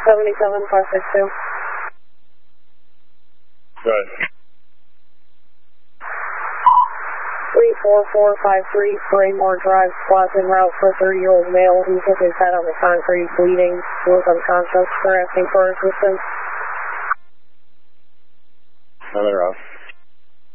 77562. Go ahead. 34453 Braymore Drive, squats en route for 30-year-old male who hit his head on the concrete, bleeding, was unconscious. We're asking for assistance. Another off.